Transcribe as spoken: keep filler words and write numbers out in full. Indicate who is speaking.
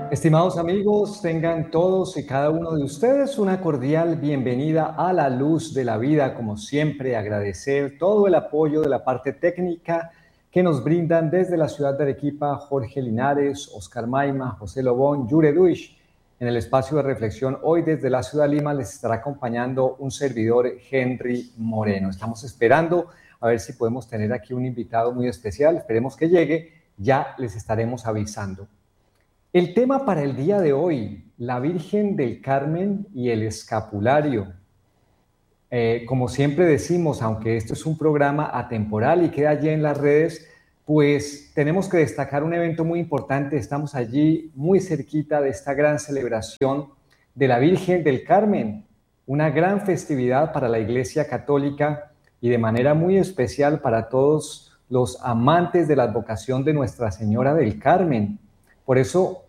Speaker 1: Estimados amigos, tengan todos y cada uno de ustedes una cordial bienvenida a la luz de la vida. Como siempre, agradecer todo el apoyo de la parte técnica que nos brindan desde la ciudad de Arequipa, Jorge Linares, Oscar Maima, José Lobón, Yure Duish. En el espacio de reflexión, hoy desde la ciudad de Lima les estará acompañando un servidor, Henry Moreno. Estamos esperando a ver si podemos tener aquí un invitado muy especial. Esperemos que llegue, ya les estaremos avisando. El tema para el día de hoy, la Virgen del Carmen y el escapulario. Eh, como siempre decimos, aunque esto es un programa atemporal y queda allí en las redes, pues tenemos que destacar un evento muy importante. Estamos allí muy cerquita de esta gran celebración de la Virgen del Carmen, una gran festividad para la Iglesia Católica y de manera muy especial para todos los amantes de la advocación de Nuestra Señora del Carmen. Por eso